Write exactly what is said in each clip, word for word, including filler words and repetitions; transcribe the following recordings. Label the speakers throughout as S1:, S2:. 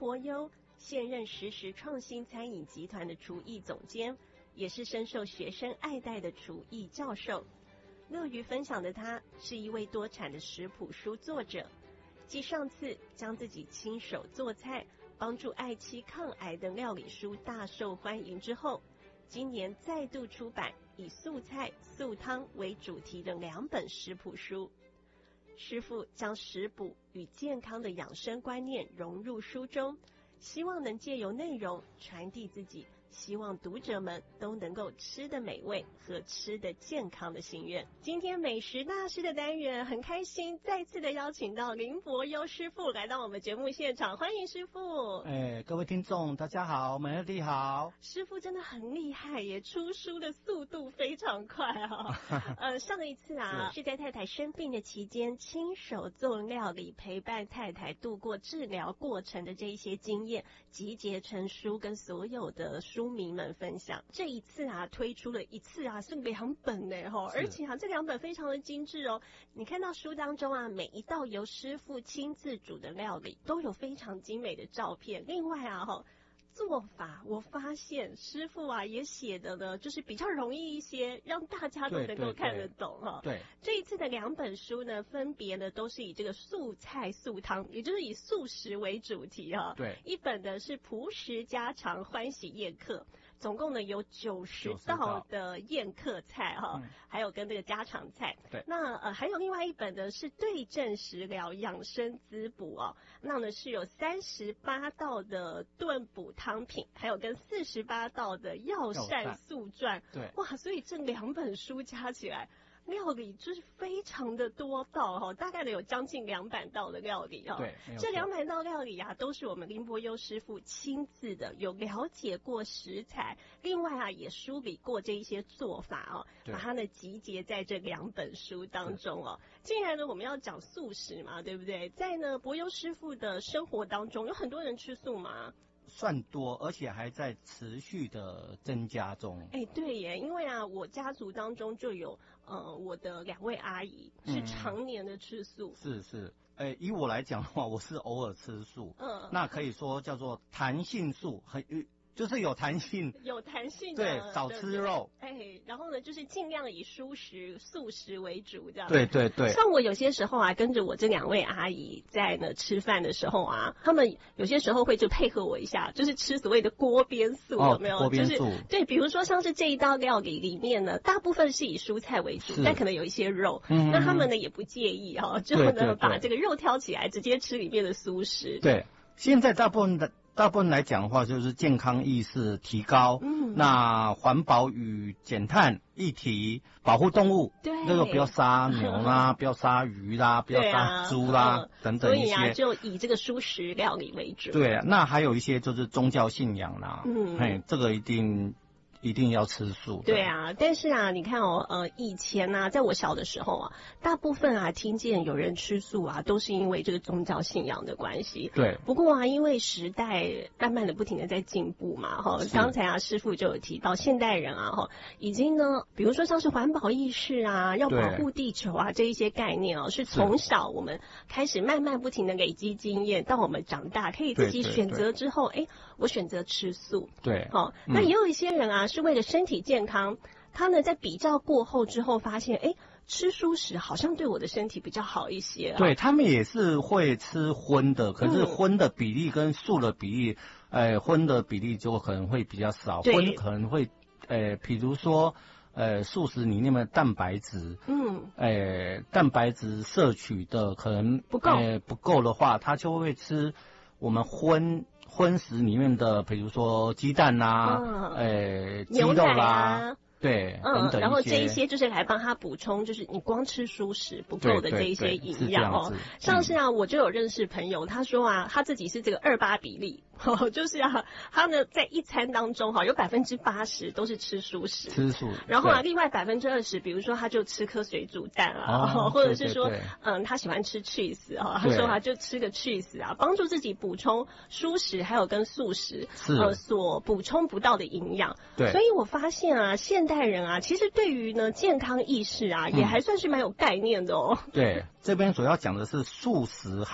S1: 伯优，现任时时创新餐饮集团的厨艺总监，也是深受学生爱戴的厨艺教授。乐于分享的他，是一位多产的食谱书作者。继上次将自己亲手做菜，帮助爱妻抗癌的料理书大受欢迎之后，今年再度出版以素菜、素汤为主题的两本食谱书。师父将食补与健康的养生观念融入书中，希望能借由内容传递自己希望读者们都能够吃得美味和吃得健康的心愿。今天美食大师的单元很开心再次的邀请到林伯优师傅来到我们节目现场，欢迎师傅。
S2: 哎，各位听众大家好，美乐蒂好。
S1: 师傅真的很厉害耶，出书的速度非常快啊。呃，上一次啊是在太太生病的期间，亲手做料理陪伴太太度过治疗过程的这一些经验集结成书，跟所有的书迷们分享。这一次啊推出了一次啊是两本呢齁，而且啊这两本非常的精致哦。你看到书当中啊每一道由师傅亲自煮的料理都有非常精美的照片。另外啊齁做法我发现师傅啊也写的呢就是比较容易一些，让大家都能够看得懂哈。
S2: 对，
S1: 这一次的两本书呢分别呢都是以这个素菜素汤，也就是以素食为主题哈。
S2: 对，
S1: 一本呢是朴实家常欢喜宴客，总共呢有九十道的宴客菜哈、嗯，还有跟这个家常菜。
S2: 对，
S1: 那呃还有另外一本呢是对症食疗养生滋补哦，那呢是有三十八道的炖补汤品，还有跟四十八道的药膳素传。
S2: 对，
S1: 哇，所以这两本书加起来料理就是非常的多道哈，大概呢有将近两百道的料理哈。
S2: 对，
S1: 这两百道料理啊，都是我们林伯优师傅亲自的，有了解过食材，另外啊也梳理过这一些做法哦，把它呢集结在这两本书当中哦。既然呢我们要讲素食嘛，对不对？在呢伯优师傅的生活当中，有很多人吃素吗？
S2: 算多，而且还在持续的增加中。
S1: 哎，对耶，因为啊，我家族当中就有呃，我的两位阿姨是常年的吃素。
S2: 嗯、是是，哎，以我来讲的话，我是偶尔吃素，
S1: 嗯，
S2: 那可以说叫做弹性素，很就是有弹性，
S1: 有弹性的，
S2: 对，少吃肉，
S1: 哎，然后呢，就是尽量以蔬食、素食为主，这样。
S2: 对对对。
S1: 像我有些时候啊，跟着我这两位阿姨在呢吃饭的时候啊，他们有些时候会就配合我一下，就是吃所谓的锅边素，
S2: 哦、
S1: 有没有？
S2: 锅边素。
S1: 就是对，比如说像是这一道料理里面呢，大部分是以蔬菜为主，但可能有一些肉，嗯、那他们呢也不介意哈、哦，就呢
S2: 对对对
S1: 把这个肉挑起来，直接吃里面的素食。
S2: 对，现在大部分的。大部分来讲的话，就是健康意识提高，嗯，那环保与减碳议题，保护动物，
S1: 对，
S2: 那个不要杀牛啦，不要杀鱼啦，不要杀猪啦、啊嗯，等等一些。
S1: 所以啊，就以这个蔬食料理为主。
S2: 对啊，那还有一些就是宗教信仰啦，嗯，哎，这个一定。一定要吃素。
S1: 对啊，但是啊，你看哦，呃，以前啊，在我小的时候啊，大部分啊听见有人吃素啊，都是因为这个宗教信仰的关系。
S2: 对。
S1: 不过啊，因为时代慢慢的不停的在进步嘛，哈，刚才啊师傅就有提到，现代人啊，哈，已经呢，比如说像是环保意识啊，要保护地球啊这一些概念哦，是从小我们开始慢慢不停的累积经验，到我们长大可以自己选择之后，哎，我选择吃素。
S2: 对。
S1: 好、哦，那也有一些人啊。是为了身体健康，他呢在比较过后之后发现，哎，吃蔬食好像对我的身体比较好一些、啊。
S2: 对，他们也是会吃荤的，可是荤的比例跟素的比例，呃、嗯，荤的比例就可能会比较少，荤可能会，呃，比如说，呃，素食里面的蛋白质，嗯，呃，蛋白质摄取的可能
S1: 不够，
S2: 呃，不够的话，他就会吃我们荤。荤食里面的，比如说鸡蛋啦、嗯，呃，鸡肉啦，啊、对，
S1: 嗯，
S2: 等等
S1: 然后这一些就是来帮他补充，就是你光吃蔬食不够的这一些营养哦。像是啊，我就有认识朋友，他说啊，他自己是这个二八比例。哦，就是啊，他呢在一餐当中哈，有百分之八十都是吃蔬食，
S2: 吃素，
S1: 然后啊，另外百分之二十，比如说他就吃颗水煮蛋啊，哦、或者是说，对对对嗯，他喜欢吃 cheese 哈、哦，他说他就吃个 cheese 啊，帮助自己补充蔬食还有跟素食呃所补充不到的营养。
S2: 对，
S1: 所以我发现啊，现代人啊，其实对于呢健康意识啊，也还算是蛮有概念的哦。
S2: 对，这边所要讲的是素食和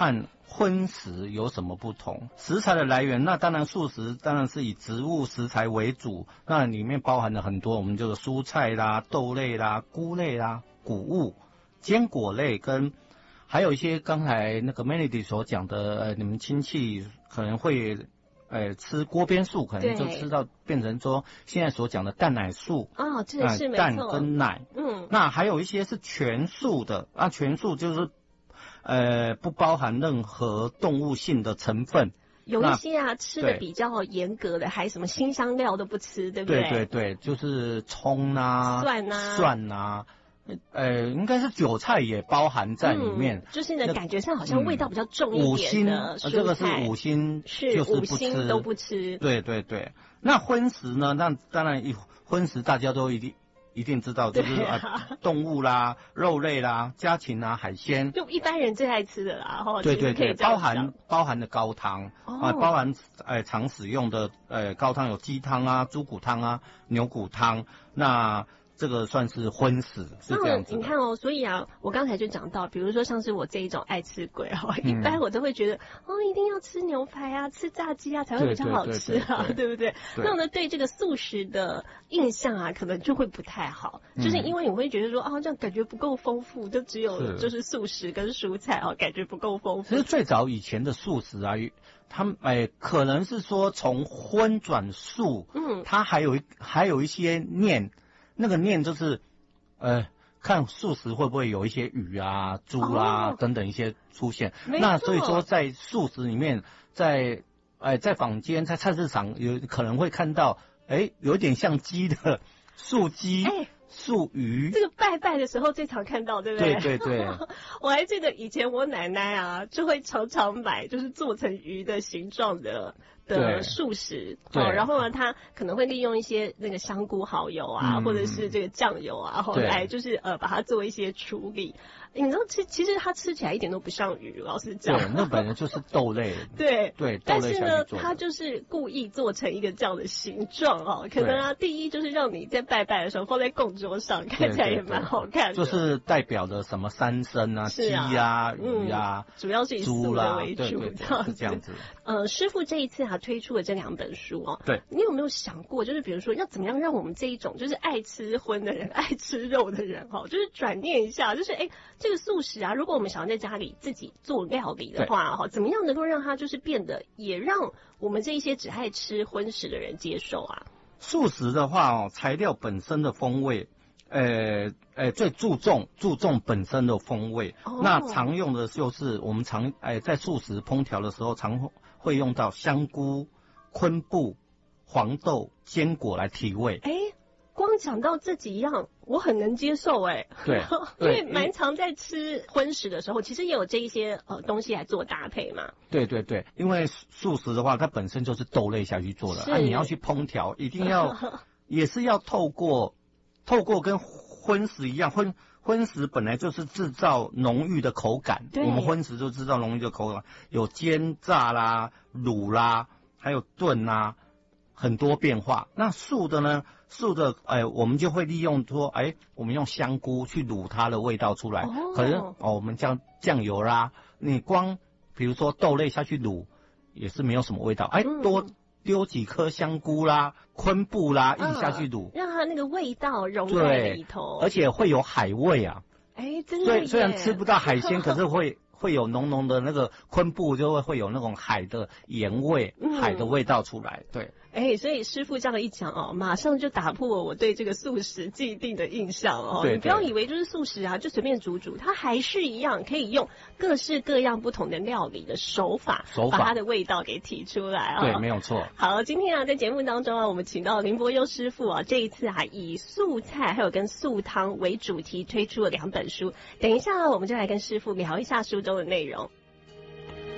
S2: 荤食有什么不同？食材的来源，那当然素食当然是以植物食材为主，那里面包含了很多我们就是蔬菜啦、豆类啦、菇类啦、谷物、坚果类，跟还有一些刚才那个 Melody 所讲的，呃，你们亲戚可能会。呃，吃锅边素可能就吃到变成说现在所讲的蛋奶素
S1: 哦，这是没错、
S2: 呃，蛋跟奶，
S1: 嗯，
S2: 那还有一些是全素的，那全素就是呃不包含任何动物性的成分。
S1: 有一些啊吃的比较严格的，还什么辛香料都不吃，对不对？
S2: 对对对，就是葱啊、
S1: 蒜啊、
S2: 蒜啊。呃，应该是韭菜也包含在里面，
S1: 嗯、就是呢，感觉上好像味道比较重一点的蔬菜、
S2: 嗯呃、这个是五辛，
S1: 是
S2: 就是
S1: 五辛都不吃。
S2: 对对对，那荤食呢？那当然一荤食大家都一定一定知道，就是啊、呃、动物啦、肉类啦、家禽啊、海鲜，
S1: 就一般人最爱吃的啦。哈，
S2: 对对对，包含包含的高汤、哦、啊，包含呃常使用的呃高汤有鸡汤啊、猪骨汤啊、牛骨汤，那。这个算是荤食，是这样子的。
S1: 你看哦，所以啊，我刚才就讲到，比如说像是我这一种爱吃鬼哦，嗯、一般我都会觉得哦，一定要吃牛排啊，吃炸鸡啊才会比较好吃啊，对, 对, 对, 对, 对, 对不对？对那呢，对这个素食的印象啊，可能就会不太好，嗯、就是因为你会觉得说啊，这样感觉不够丰富，就只有就是素食跟蔬菜哦，感觉不够丰富。
S2: 其实最早以前的素食啊，他们哎，可能是说从荤转素，嗯，它还有还有一些念。那个念就是，呃，看素食会不会有一些鱼啊、猪啊、哦、等等一些出现。那所以说，在素食里面，在哎在坊间、在菜市场有可能会看到，哎，有点像鸡的素鸡。哎素鱼，
S1: 这个拜拜的时候最常看到，对不对？
S2: 对对对。
S1: 我还记得以前我奶奶啊，就会常常买，就是做成鱼的形状的的素食，哦，然后呢，她可能会利用一些那个香菇蚝油啊，嗯、或者是这个酱油啊，后来就是呃把它做一些处理。你知道，其其实它吃起来一点都不像鱼，老实讲。
S2: 对，那本来就是豆类。
S1: 对
S2: 对，
S1: 但是呢，它就是故意做成一个这样的形状哦。可能啊，第一就是让你在拜拜的时候放在供桌上，看起来也蛮好看的。
S2: 就是代表的什么三牲啊、鸡啊、鱼啊，
S1: 主要是以素的为主，
S2: 对对对，是这样子。
S1: 呃，师父这一次啊推出了这两本书哦。
S2: 对。
S1: 你有没有想过，就是比如说要怎么样让我们这一种就是爱吃荤的人、爱吃肉的人哈，就是转念一下，就是哎。这个素食啊，如果我们想要在家里自己做料理的话，哈，怎么样能够让它就是变得也让我们这一些只爱吃荤食的人接受啊？
S2: 素食的话哦，材料本身的风味，呃呃，最注重注重本身的风味。哦、那常用的就是我们常哎、呃、在素食烹调的时候，常会用到香菇、昆布、黄豆、坚果来提味。
S1: 哎。光讲到这几样，我很能接受哎。
S2: 对，
S1: 因为蛮常在吃荤食的时候，其实也有这一些呃东西来做搭配嘛。
S2: 对对对，因为素食的话，它本身就是豆类下去做的，啊，你要去烹调，一定要也是要透过透过跟荤食一样，荤荤食本来就是制造浓郁的口感，我们荤食就制造浓郁的口感，有煎炸啦、卤啦，还有炖啦。很多变化，那素的呢？素的，哎，我们就会利用说，哎，我们用香菇去卤它的味道出来。哦、可是哦，我们酱酱油啦，你光比如说豆类下去卤，也是没有什么味道。哎，嗯、多丢几颗香菇啦、昆布啦，一起下去卤，
S1: 嗯、让它那个味道融在里头，
S2: 而且会有海味啊。
S1: 哎，真的。
S2: 所以虽然吃不到海鲜，可是会。会有浓浓的那个昆布，就会会有那种海的盐味、嗯、海的味道出来。对，
S1: 哎，所以师父这样一讲哦，马上就打破了我对这个素食既定的印象哦。
S2: 对对，
S1: 你不要以为就是素食啊，就随便煮煮，它还是一样可以用各式各样不同的料理的手法，
S2: 手法
S1: 把它的味道给提出来啊、哦。
S2: 对，没有错。
S1: 好，今天啊，在节目当中啊，我们请到林伯佑师父啊，这一次啊，以素菜还有跟素汤为主题推出了两本书。等一下呢，我们就来跟师父聊一下书中的内容。